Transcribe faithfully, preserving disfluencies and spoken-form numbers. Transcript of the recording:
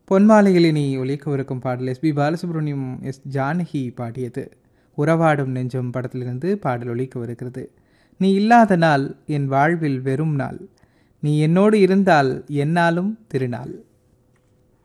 பொன்மாலையில் இனி ஒலிக்கவிருக்கும் பாடல் S B Balasubramaniam S Janaki பாடியது. உறவாடும் நெஞ்சம் படத்திலிருந்து பாடல் ஒலிக்கவிருக்கிறது. நீ இல்லாத நாள் என் வாழ்வில் வெறும் நாள், நீ என்னோடு இருந்தால் என்னாலும் திருநாள்.